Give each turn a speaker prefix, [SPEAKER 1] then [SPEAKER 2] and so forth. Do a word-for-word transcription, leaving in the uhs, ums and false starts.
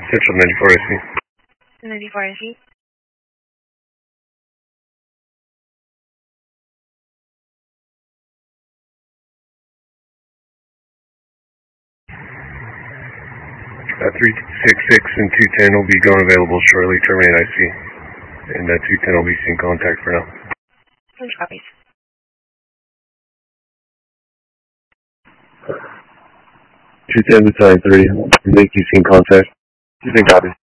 [SPEAKER 1] Central ninety-four I C.
[SPEAKER 2] ninety-four I C.
[SPEAKER 1] Uh, three six six and two ten will be going available shortly. Terminate I C. And uh, two ten will be seeing contact for now.
[SPEAKER 2] Which copies?
[SPEAKER 1] two ten to time three. Make you seeing contact. two ten copies.